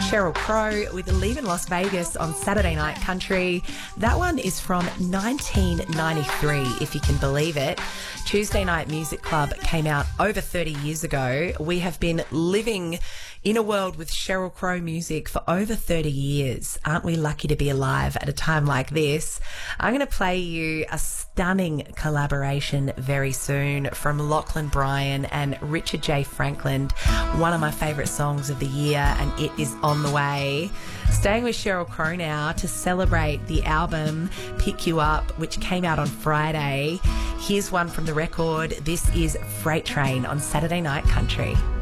Sheryl Crow with Leave in Las Vegas on Saturday Night Country. That one is from 1993, if you can believe it. Tuesday Night Music Club came out over 30 years ago. We have been living in a world with Sheryl Crow music for over 30 years. Aren't we lucky to be alive at a time like this? I'm going to play you a stunning collaboration very soon from Lachlan Bryan and Richard J. Franklin, one of my favourite songs of the year, and it is on the way. Staying with Sheryl Crow now to celebrate the album Pick You Up, which came out on Friday. Here's one from the record. This is Freight Train on Saturday Night Country.